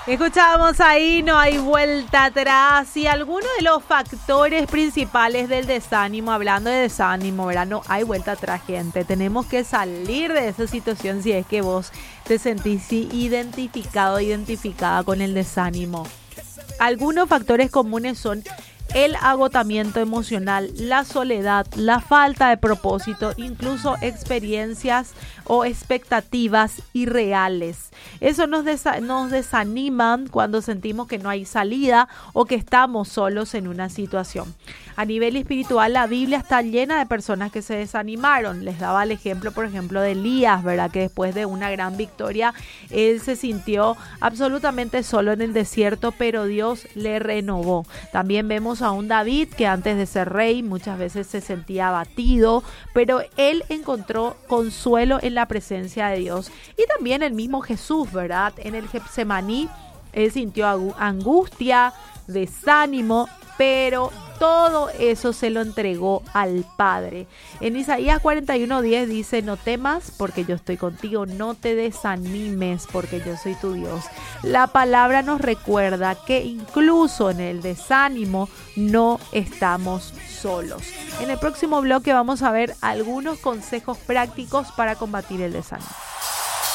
Escuchábamos ahí, no hay vuelta atrás. Y algunos de los factores principales del desánimo, hablando de desánimo, ¿verdad? No hay vuelta atrás, gente. Tenemos que salir de esa situación si es que vos te sentís identificada con el desánimo. Algunos factores comunes son el agotamiento emocional, la soledad, la falta de propósito, incluso experiencias o expectativas irreales. Eso nos desanima cuando sentimos que no hay salida o que estamos solos en una situación. A nivel espiritual, la Biblia está llena de personas que se desanimaron. Les daba el ejemplo, por ejemplo, de Elías, ¿verdad? Que después de una gran victoria, él se sintió absolutamente solo en el desierto, pero Dios le renovó. También vemos a un David que antes de ser rey muchas veces se sentía abatido, pero él encontró consuelo en la presencia de Dios. Y también el mismo Jesús, ¿verdad? En el Getsemaní, él sintió angustia, desánimo, pero todo eso se lo entregó al Padre. En Isaías 41:10 dice: no temas porque yo estoy contigo, no te desanimes porque yo soy tu Dios. La palabra nos recuerda que incluso en el desánimo no estamos solos. En el próximo bloque vamos a ver algunos consejos prácticos para combatir el desánimo.